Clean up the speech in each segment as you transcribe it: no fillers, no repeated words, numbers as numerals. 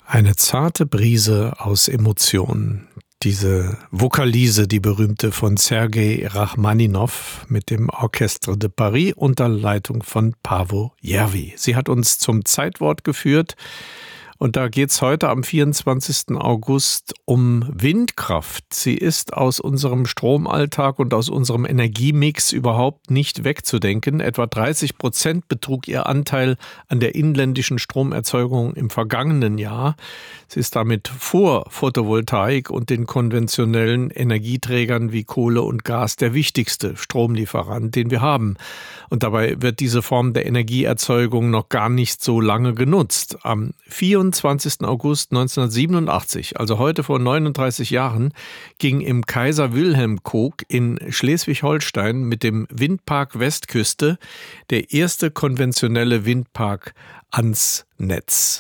Eine zarte Brise aus Emotionen. Diese Vokalise, die berühmte von Sergei Rachmaninow mit dem Orchestre de Paris unter Leitung von Paavo Järvi. Sie hat uns zum Zeitwort geführt. Und da geht's heute am 24. August um Windkraft. Sie ist aus unserem Stromalltag und aus unserem Energiemix überhaupt nicht wegzudenken. Etwa 30% betrug ihr Anteil an der inländischen Stromerzeugung im vergangenen Jahr. Sie ist damit vor Photovoltaik und den konventionellen Energieträgern wie Kohle und Gas der wichtigste Stromlieferant, den wir haben. Und dabei wird diese Form der Energieerzeugung noch gar nicht so lange genutzt. Am 24. August 1987, also heute vor 39 Jahren, ging im Kaiser Wilhelm Kog in Schleswig-Holstein mit dem Windpark Westküste der erste konventionelle Windpark ans Netz.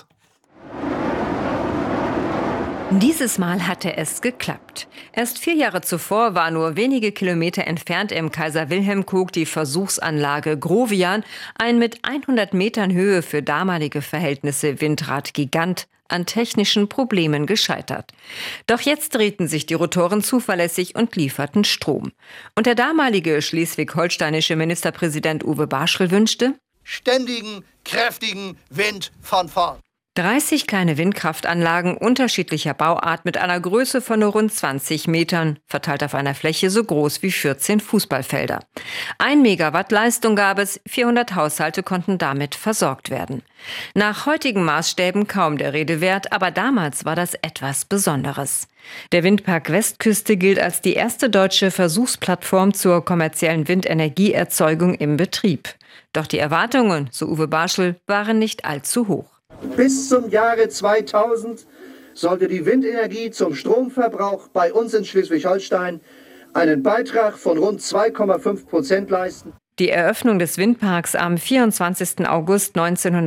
Dieses Mal hatte es geklappt. Erst 4 Jahre zuvor war nur wenige Kilometer entfernt im Kaiser-Wilhelm-Kog die Versuchsanlage Grovian, ein mit 100 Metern Höhe für damalige Verhältnisse Windradgigant, an technischen Problemen gescheitert. Doch jetzt drehten sich die Rotoren zuverlässig und lieferten Strom. Und der damalige schleswig-holsteinische Ministerpräsident Uwe Barschel wünschte: ständigen, kräftigen Wind von vorn. 30 kleine Windkraftanlagen unterschiedlicher Bauart mit einer Größe von nur rund 20 Metern, verteilt auf einer Fläche so groß wie 14 Fußballfelder. 1 Megawatt Leistung gab es, 400 Haushalte konnten damit versorgt werden. Nach heutigen Maßstäben kaum der Rede wert, aber damals war das etwas Besonderes. Der Windpark Westküste gilt als die erste deutsche Versuchsplattform zur kommerziellen Windenergieerzeugung im Betrieb. Doch die Erwartungen, so Uwe Barschel, waren nicht allzu hoch. Bis zum Jahre 2000 sollte die Windenergie zum Stromverbrauch bei uns in Schleswig-Holstein einen Beitrag von rund 2,5% leisten. Die Eröffnung des Windparks am 24. August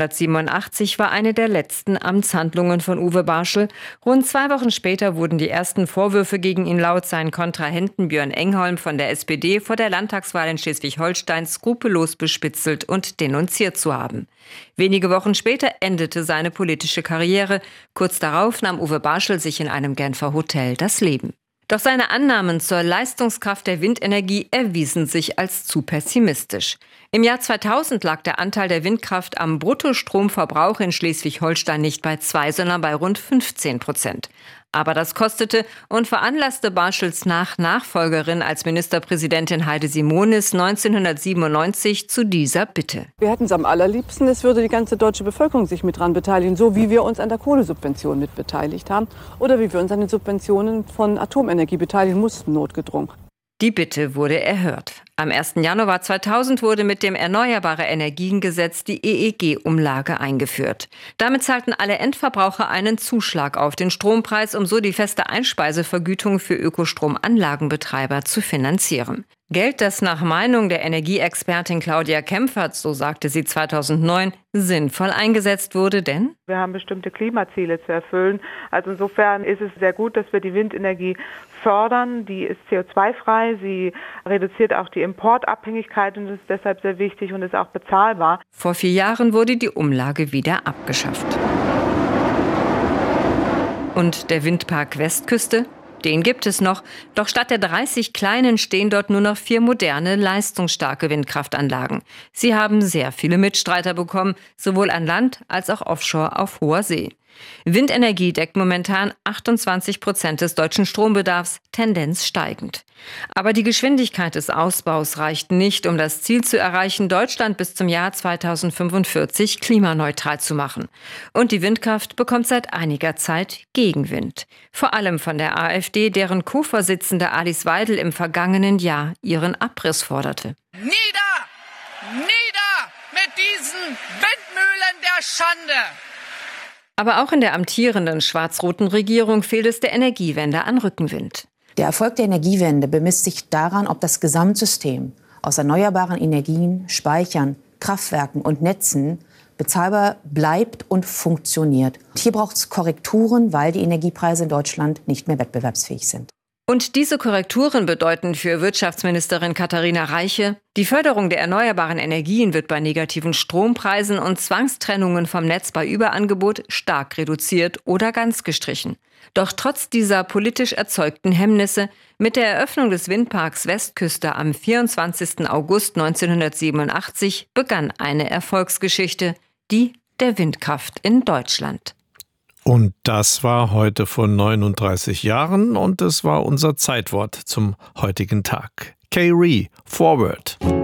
1987 war eine der letzten Amtshandlungen von Uwe Barschel. Rund 2 Wochen später wurden die ersten Vorwürfe gegen ihn laut seinen Kontrahenten Björn Engholm von der SPD vor der Landtagswahl in Schleswig-Holstein skrupellos bespitzelt und denunziert zu haben. Wenige Wochen später endete seine politische Karriere. Kurz darauf nahm Uwe Barschel sich in einem Genfer Hotel das Leben. Doch seine Annahmen zur Leistungskraft der Windenergie erwiesen sich als zu pessimistisch. Im Jahr 2000 lag der Anteil der Windkraft am Bruttostromverbrauch in Schleswig-Holstein nicht bei 2, sondern bei rund 15%. Aber das kostete und veranlasste Barschels Nachfolgerin als Ministerpräsidentin Heide Simonis 1997 zu dieser Bitte. Wir hätten es am allerliebsten, es würde die ganze deutsche Bevölkerung sich mit dran beteiligen, so wie wir uns an der Kohlesubvention mit beteiligt haben oder wie wir uns an den Subventionen von Atomenergie beteiligen mussten, notgedrungen. Die Bitte wurde erhört. Am 1. Januar 2000 wurde mit dem Erneuerbare Energien-Gesetz die EEG-Umlage eingeführt. Damit zahlten alle Endverbraucher einen Zuschlag auf den Strompreis, um so die feste Einspeisevergütung für Ökostromanlagenbetreiber zu finanzieren. Geld, das nach Meinung der Energieexpertin Claudia Kempfert, so sagte sie 2009, sinnvoll eingesetzt wurde, denn wir haben bestimmte Klimaziele zu erfüllen. Also insofern ist es sehr gut, dass wir die Windenergie fördern. Die ist CO2-frei, sie reduziert auch die Importabhängigkeit und ist deshalb sehr wichtig und ist auch bezahlbar. Vor 4 Jahren wurde die Umlage wieder abgeschafft. Und der Windpark Westküste? Den gibt es noch, doch statt der 30 kleinen stehen dort nur noch 4 moderne, leistungsstarke Windkraftanlagen. Sie haben sehr viele Mitstreiter bekommen, sowohl an Land als auch offshore auf hoher See. Windenergie deckt momentan 28% des deutschen Strombedarfs, Tendenz steigend. Aber die Geschwindigkeit des Ausbaus reicht nicht, um das Ziel zu erreichen, Deutschland bis zum Jahr 2045 klimaneutral zu machen. Und die Windkraft bekommt seit einiger Zeit Gegenwind. Vor allem von der AfD, deren Co-Vorsitzende Alice Weidel im vergangenen Jahr ihren Abriss forderte. Nieder! Nieder mit diesen Windmühlen der Schande! Aber auch in der amtierenden schwarz-roten Regierung fehlt es der Energiewende an Rückenwind. Der Erfolg der Energiewende bemisst sich daran, ob das Gesamtsystem aus erneuerbaren Energien, Speichern, Kraftwerken und Netzen bezahlbar bleibt und funktioniert. Hier braucht es Korrekturen, weil die Energiepreise in Deutschland nicht mehr wettbewerbsfähig sind. Und diese Korrekturen bedeuten für Wirtschaftsministerin Katharina Reiche, die Förderung der erneuerbaren Energien wird bei negativen Strompreisen und Zwangstrennungen vom Netz bei Überangebot stark reduziert oder ganz gestrichen. Doch trotz dieser politisch erzeugten Hemmnisse, mit der Eröffnung des Windparks Westküste am 24. August 1987 begann eine Erfolgsgeschichte, die der Windkraft in Deutschland. Und das war heute vor 39 Jahren und es war unser Zeitwort zum heutigen Tag. K-Ree, Forward.